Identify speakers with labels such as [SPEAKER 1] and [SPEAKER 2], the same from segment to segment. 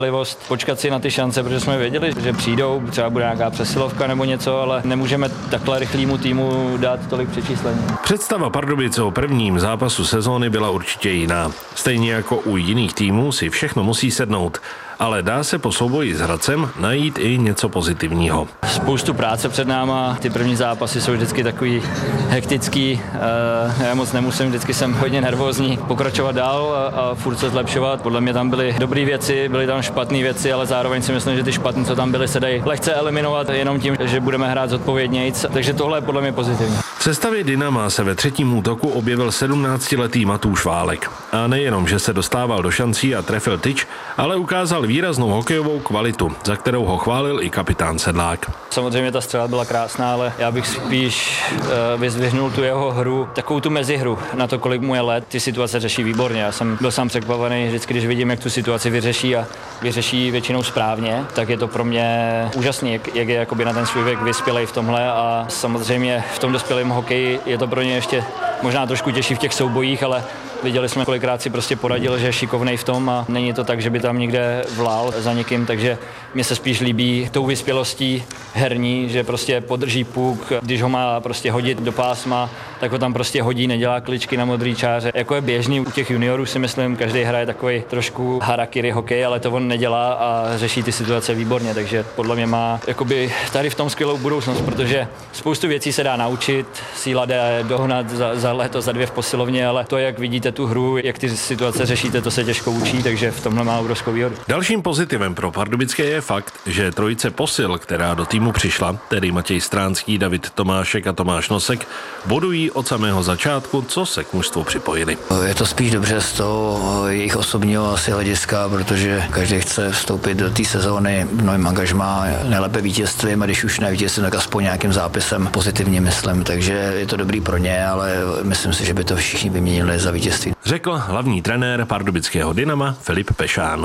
[SPEAKER 1] počkat si na ty šance, protože jsme věděli, že přijdou, třeba bude nějaká přesilovka nebo něco, ale nemůžeme takhle rychlému týmu dát tolik přečíslení.
[SPEAKER 2] Představa Pardubic o prvním zápasu sezóny byla určitě jiná. Stejně jako u jiných týmů si všechno musí sednout, ale dá se po souboji s Hradcem najít i něco pozitivního.
[SPEAKER 1] Spoustu práce před náma, ty první zápasy jsou vždycky takový hektický, já moc nemusím, vždycky jsem hodně nervózní, pokračovat dál a furt se zlepšovat. Podle mě tam byly dobré věci, byly tam špatné věci, ale zároveň si myslím, že ty špatné, co tam byly, se dají lehce eliminovat jenom tím, že budeme hrát zodpovědnějc, takže tohle je podle mě pozitivní.
[SPEAKER 2] V sestavě Dynama se ve třetím útoku objevil 17letý Matouš Válek. A nejenom, že se dostával do šancí a trefil tyč, ale ukázal výraznou hokejovou kvalitu, za kterou ho chválil i kapitán Sedlák.
[SPEAKER 1] Samozřejmě ta střela byla krásná, ale já bych spíš vyzdvihnul tu jeho hru, takovou tu mezihru na to, kolik mu je let. Ty situace řeší výborně. Já jsem byl sám překvapený vždycky, když vidím, jak tu situaci vyřeší a vyřeší většinou správně, tak je to pro mě úžasný, jak je jakoby na ten svůj věk vyspělej v tomhle a samozřejmě v tom dospělém hokeji je to pro ně ještě možná trošku těžší v těch soubojích, ale viděli jsme, kolikrát si prostě poradil, že je šikovnej v tom a není to tak, že by tam někde vlál za někým, takže mně se spíš líbí tou vyspělostí herní, že prostě podrží puk, když ho má prostě hodit do pásma, tak ho tam prostě hodí, nedělá kličky na modrý čáře. Jako je běžný u těch juniorů, si myslím, každý hraje takový trošku harakiri hokej, ale to on nedělá a řeší ty situace výborně, takže podle mě má jakoby tady v tom skvělou budoucnost, protože spoustu věcí se dá naučit, síla jde dohnat za léto, za 2 v posilovně, ale to, jak vidíte tu hru, jak ty situace řešíte, to se těžko učí, takže v tomhle má obrovskou výhodu.
[SPEAKER 2] Dalším pozitivem pro Pardubické je fakt, že trojice posil, která do týmu přišla, tedy Matěj Stránský, David Tomášek a Tomáš Nosek, bodují od samého začátku, co se k mužstvu připojili.
[SPEAKER 3] Je to spíš dobře z toho jejich osobního asi hlediska, protože každý chce vstoupit do té sezóny v novém angažmá, nejlépe vítězstvím a když už ne vítězstvím, tak aspoň nějakým zápisem pozitivně myslím, takže je to dobrý pro ně, ale myslím si, že by to všichni vyměnili za vítězství.
[SPEAKER 2] Řekl hlavní trenér pardubického Dynama Filip Pešán.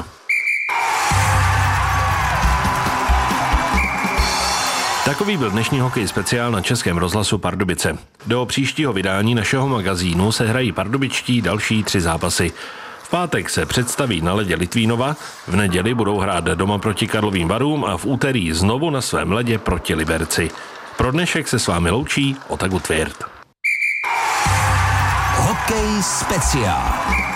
[SPEAKER 2] Takový byl dnešní hokej speciál na Českém rozhlasu Pardubice. Do příštího vydání našeho magazínu se hrají pardubičtí další 3 zápasy. V pátek se představí na ledě Litvínova, v neděli budou hrát doma proti Karlovým Varům a v úterý znovu na svém ledě proti Liberci. Pro dnešek se s vámi loučí Otaku Tvěrt.
[SPEAKER 4] Hokej speciál.